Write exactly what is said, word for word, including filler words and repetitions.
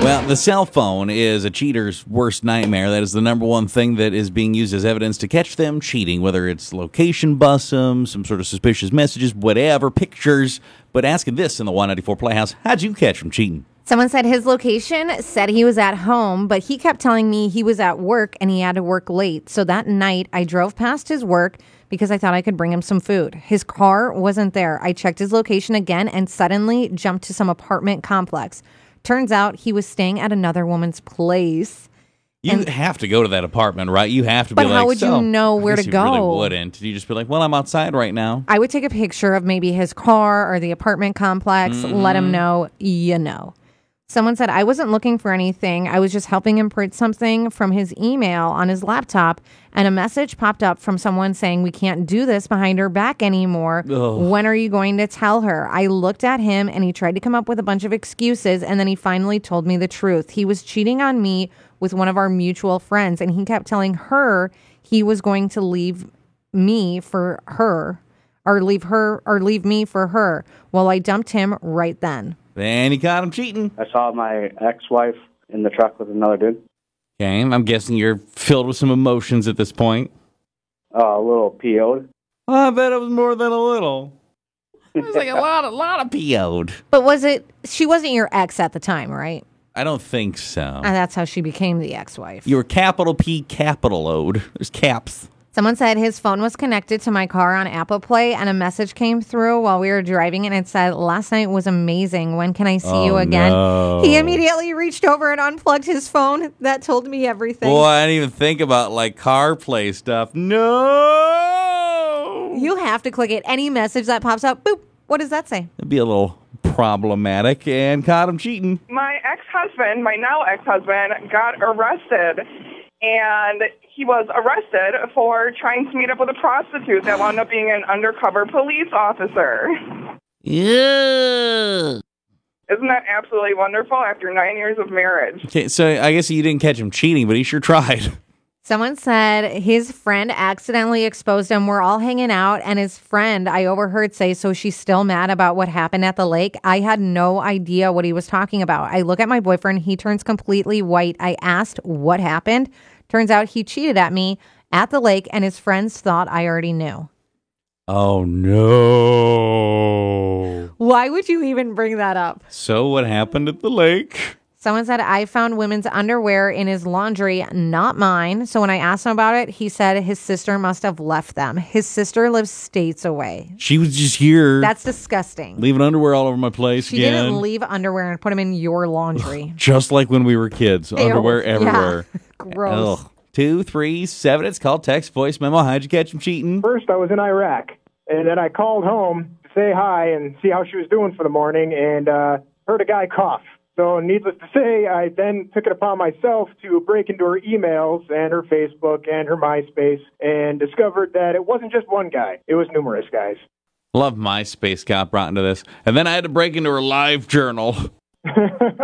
Well, the cell phone is a cheater's worst nightmare. That is the number one thing that is being used as evidence to catch them cheating, whether it's location bust them, some sort of suspicious messages, whatever, pictures. But asking this in the Y ninety-four Playhouse, how'd you catch them cheating? Someone said his location said he was at home, but he kept telling me he was at work and he had to work late. So that night, I drove past his work because I thought I could bring him some food. His car wasn't there. I checked his location again and suddenly jumped to some apartment complex. Turns out he was staying at another woman's place. You and, have to go to that apartment, right? You have to but be like, how would so, you know where I guess to you go? really wouldn't. You just be like, well, I'm outside right now. I would take a picture of maybe his car or the apartment complex, Mm-hmm. let him know, you know. Someone said, I wasn't looking for anything. I was just helping him print something from his email on his laptop, and a message popped up from someone saying, we can't do this behind her back anymore. Ugh. When are you going to tell her? I looked at him, and he tried to come up with a bunch of excuses, and then he finally told me the truth. He was cheating on me with one of our mutual friends, and he kept telling her he was going to leave me for her, or leave her, or leave me for her. Well, I dumped him right then. Then he caught him cheating. I saw my ex-wife in the truck with another dude. Okay, I'm guessing you're filled with some emotions at this point. Uh, a little P O'd. I bet it was more than a little. It was like a lot, a lot of P O'd. But was it, she wasn't your ex at the time, right? I don't think so. And that's how she became the ex-wife. You were capital P, capital O'd. There's caps. Someone said his phone was connected to my car on Apple Play, and a message came through while we were driving, and it said, last night was amazing. When can I see Oh, you again? no. He immediately reached over and unplugged his phone. That told me everything. Boy, I didn't even think about, like, CarPlay stuff. No! You have to click it. Any message that pops up, boop. What does that say? It'd be a little problematic, and caught him cheating. My ex-husband, my now ex-husband, got arrested, and he was arrested for trying to meet up with a prostitute that wound up being an undercover police officer. Yeah. Isn't that absolutely wonderful after nine years of marriage? Okay, so I guess you didn't catch him cheating, but he sure tried. Someone said his friend accidentally exposed him. We're all hanging out, and his friend, I overheard say, so she's still mad about what happened at the lake. I had no idea what he was talking about. I look at my boyfriend. He turns completely white. I asked what happened. Turns out he cheated at me at the lake, and his friends thought I already knew. Oh, no. Why would you even bring that up? So what happened at the lake? Someone said, I found women's underwear in his laundry, not mine. So when I asked him about it, he said his sister must have left them. His sister lives states away. She was just here. That's disgusting. Leaving underwear all over my place She again. didn't leave underwear and put them in your laundry. Just like when we were kids. Ew. Underwear everywhere. Yeah. Gross. Ugh. Two, three, seven. It's called text voice memo. How'd you catch him cheating? First, I was in Iraq, and then I called home to say hi and see how she was doing for the morning, and uh, heard a guy cough. So needless to say, I then took it upon myself to break into her emails and her Facebook and her MySpace and discovered that it wasn't just one guy. It was numerous guys. Love MySpace got brought into this. And then I had to break into her live journal.